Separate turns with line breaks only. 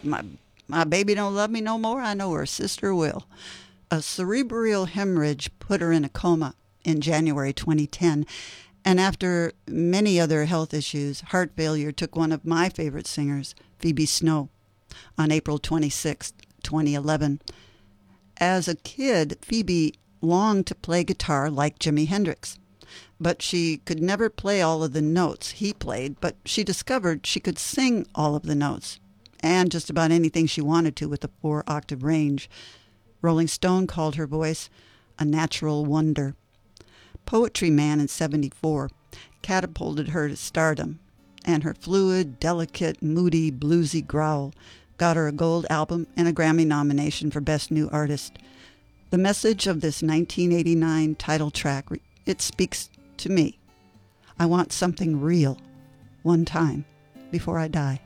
My baby don't love me no more. I know her sister will. A cerebral hemorrhage put her in a coma in January 2010. And after many other health issues, heart failure took one of my favorite singers, Phoebe Snow, on April 26, 2011. As a kid, Phoebe longed to play guitar like Jimi Hendrix, but she could never play all of the notes he played, but she discovered she could sing all of the notes and just about anything she wanted to with a 4-octave range. Rolling Stone called her voice a natural wonder. Poetry Man in '74 catapulted her to stardom, and her fluid, delicate, moody, bluesy growl got her a gold album and a Grammy nomination for Best New Artist. The message of this 1989 title track, it speaks to me. I want something real one time before I die.